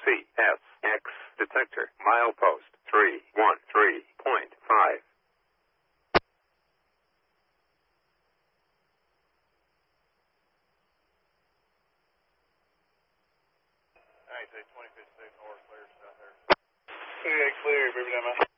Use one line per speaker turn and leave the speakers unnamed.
CSX detector, milepost 313.5.
Alright, say 25th State North, clear, south there. Okay, clear, baby, down.